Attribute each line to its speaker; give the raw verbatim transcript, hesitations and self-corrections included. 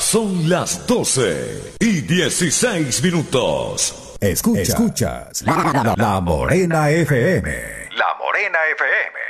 Speaker 1: Son las doce y dieciséis minutos.
Speaker 2: Escuchas, Escuchas la, la, la Morena F M.
Speaker 1: La Morena F M.